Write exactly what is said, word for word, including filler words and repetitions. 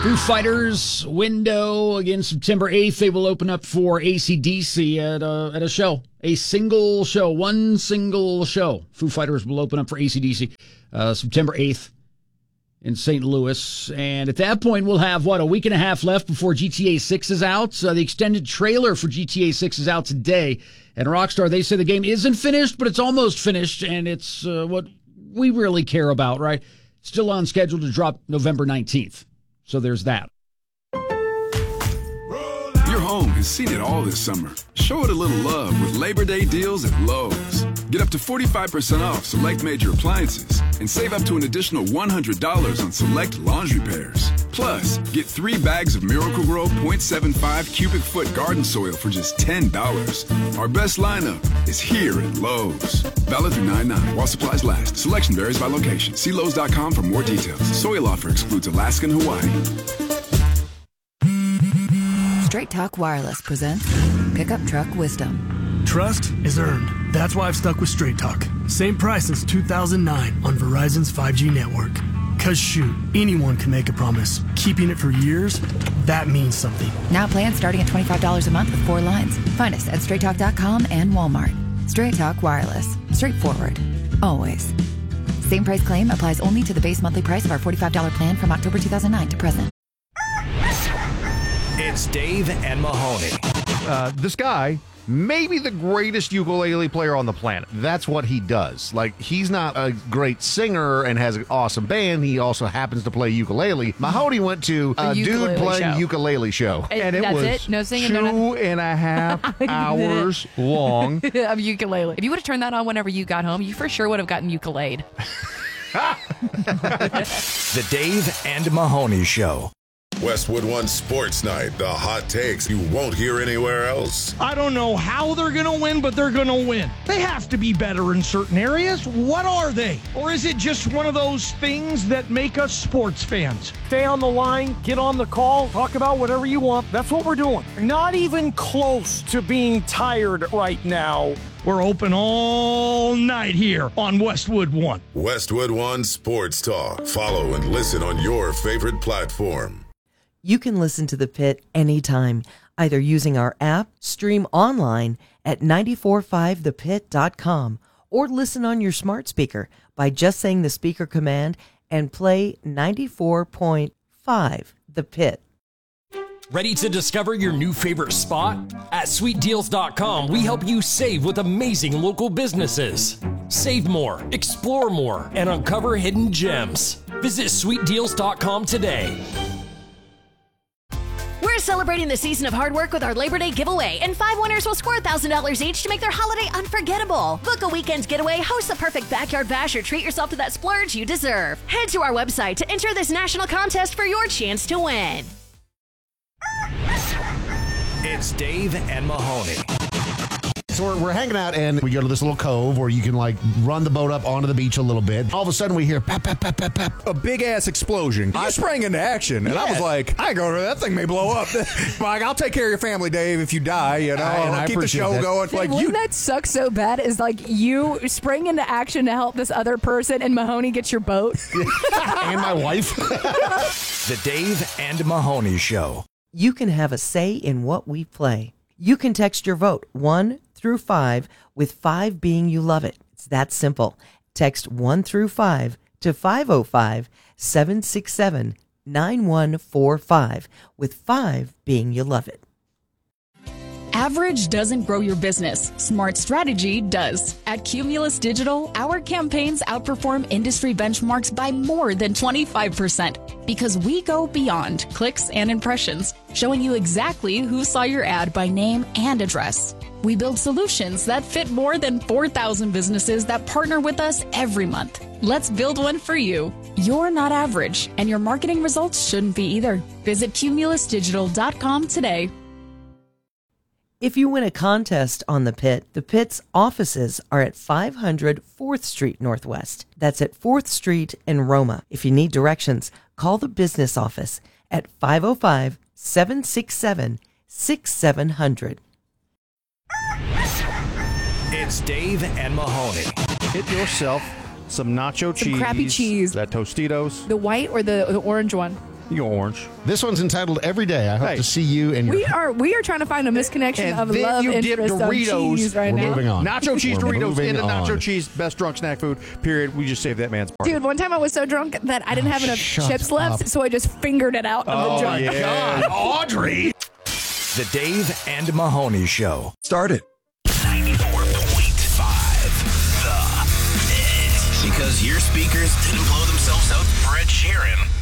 Foo Fighters window again September eighth. They will open up for A C D C at a, at a show. A single show. One single show. Foo Fighters will open up for A C D C uh, September eighth in Saint Louis. And at that point, we'll have, what, a week and a half left before G T A six is out. So the extended trailer for G T A six is out today. And Rockstar, they say the game isn't finished, but it's almost finished. And it's uh, what we really care about, right? Still on schedule to drop November nineteenth. So there's that. Your home has seen it all this summer. Show it a little love with Labor Day deals at Lowe's. Get up to forty-five percent off select major appliances and save up to an additional one hundred dollars on select laundry pairs. Plus, get three bags of Miracle-Gro point seven five cubic foot garden soil for just ten dollars. Our best lineup is here at Lowe's. Valid through nine nine while supplies last. Selection varies by location. See Lowe's dot com for more details. Soil offer excludes Alaska and Hawaii. Straight Talk Wireless presents Pickup Truck Wisdom. Trust is earned. That's why I've stuck with Straight Talk. Same price since two thousand nine on Verizon's five G network. Cause shoot, anyone can make a promise. Keeping it for years, that means something. Now plans starting at twenty-five dollars a month with four lines. Find us at straight talk dot com and Walmart. Straight Talk Wireless. Straightforward. Always. Same price claim applies only to the base monthly price of our forty-five dollars plan from October two thousand nine to present. It's Dave and Mahoney. Uh, this guy, maybe the greatest ukulele player on the planet. That's what he does. Like, he's not a great singer and has an awesome band. He also happens to play ukulele. Mahoney went to a, a dude playing show. ukulele show. And, and it that's was it? No singing, two no nothing? and a half hours long. Of ukulele. If you would have turned that on whenever you got home, you for sure would have gotten ukulele. The Dave and Mahoney Show. Westwood One Sports Night, the hot takes you won't hear anywhere else. I don't know how they're going to win, but they're going to win. They have to be better in certain areas. What are they? Or is it just one of those things that make us sports fans? Stay on the line, get on the call, talk about whatever you want. That's what we're doing. Not even close to being tired right now. We're open all night here on Westwood One. Westwood One Sports Talk. Follow and listen on your favorite platform. You can listen to The Pit anytime, either using our app, stream online at nine four five the pit dot com, or listen on your smart speaker by just saying the speaker command and play ninety-four point five The Pit. Ready to discover your new favorite spot? At sweet deals dot com, we help you save with amazing local businesses. Save more, explore more, and uncover hidden gems. Visit sweet deals dot com today. We're celebrating the season of hard work with our Labor Day giveaway, and five winners will score one thousand dollars each to make their holiday unforgettable. Book a weekend getaway, host the perfect backyard bash, or treat yourself to that splurge you deserve. Head to our website to enter this national contest for your chance to win. It's Dave and Mahoney. So we're, we're hanging out, and we go to this little cove where you can, like, run the boat up onto the beach a little bit. All of a sudden, we hear pap, pap, pap, pap, pap. A big-ass explosion. You sprang into action, and Yeah. I was like, I go, that thing may blow up. Like, I'll take care of your family, Dave, if you die, you know. I- and I'll I keep the appreciate show that. going. Like, Like, wouldn't you, that suck so bad? Is like you spring into action to help this other person, and Mahoney gets your boat. And my wife. The Dave and Mahoney Show. You can have a say in what we play. You can text your vote one through five, with five being you love it. It's that simple. Text one through five to five oh five, seven six seven, nine one four five, with five being you love it. Average doesn't grow your business. Smart strategy does. At Cumulus Digital, our campaigns outperform industry benchmarks by more than twenty-five percent because we go beyond clicks and impressions, showing you exactly who saw your ad by name and address. We build solutions that fit more than four thousand businesses that partner with us every month. Let's build one for you. You're not average, and your marketing results shouldn't be either. Visit cumulus digital dot com today. If you win a contest on The Pit, The Pit's offices are at five hundred fourth Street Northwest. That's at fourth Street in Roma. If you need directions, call the business office at five oh five, seven six seven, six seven zero zero. It's Dave and Mahoney. Hit yourself some nacho Some cheese. crappy cheese. That Tostitos. The white or the, the orange one? You go orange. This one's entitled Every Day. I hope Hey. to see you and your... We are we are trying to find a misconnection And of then love you dip interest on Doritos. cheese right We're now. moving on. Nacho cheese We're Doritos moving into nacho on. cheese, best drunk snack food, period. We just saved that man's party. Dude, one time I was so drunk that I didn't have enough shut chips left, up. so I just fingered it out of Oh, the jar. yeah. God, Audrey! The Dave and Mahoney Show. Start it. ninety-four point five The Mix. Because your speakers didn't blow themselves out for Ed Sheeran.